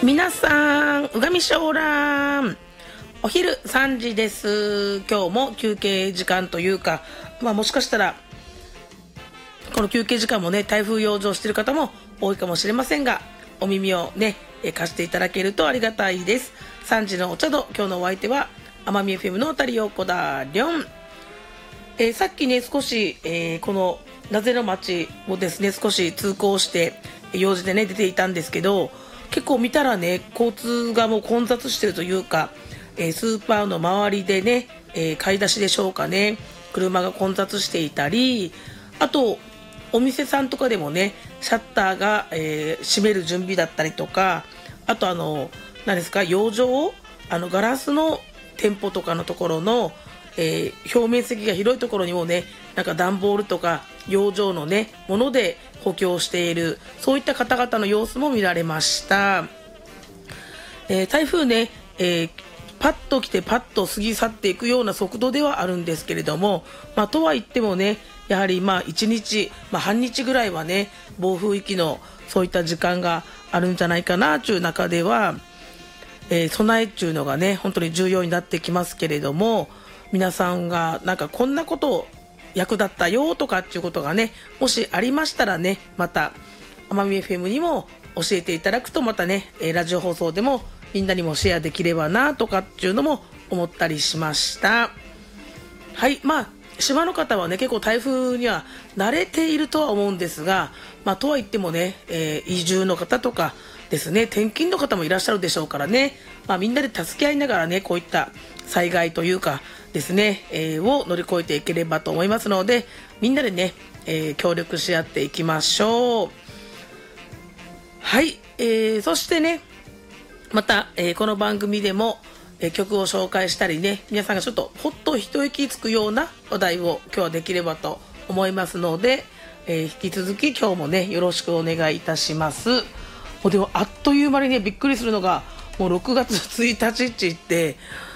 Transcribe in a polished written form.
皆さん、うがみしょうらん、お昼3時です。今日も休憩時間というか、もしかしたらこの休憩時間もね、台風養生している方も多いかもしれませんが、お耳をね貸していただけるとありがたいです。3時のお茶と今日のお相手は奄美 FM のたりよこだりょん。さっきね少し、このなぜの町をですね少し通行して用事でね出ていたんですけど、結構見たらね交通がもう混雑してるというか、スーパーの周りでね、買い出しでしょうかね、車が混雑していたり、あとお店さんとかでもねシャッターが、閉める準備だったりとか、あと何ですか、養生ガラスの店舗とかのところの、表面積が広いところにもね、なんか段ボールとか養生のねもので補強している、そういった方々の様子も見られました。台風ね、パッと来てパッと過ぎ去っていくような速度ではあるんですけれども、とは言ってもね、やはり1日、半日ぐらいはね暴風域のそういった時間があるんじゃないかなという中では、備えっていうのがね本当に重要になってきますけれども、皆さんがなんかこんなこと役立ったよとかっていうことがねもしありましたらね、また奄美 FM にも教えていただくと、またねラジオ放送でもみんなにもシェアできればなとかっていうのも思ったりしました。はい、島の方はね結構台風には慣れているとは思うんですが、とは言ってもね、移住の方とかですね、転勤の方もいらっしゃるでしょうからね、みんなで助け合いながらねこういった災害というかですね、を乗り越えていければと思いますので、みんなでね、協力し合っていきましょう。はい、そしてねまた、この番組でも、曲を紹介したりね、皆さんがちょっとほっと一息つくような話題を今日はできればと思いますので、引き続き今日もねよろしくお願いいたします。でもあっという間にねびっくりするのがもう6月1日って言って、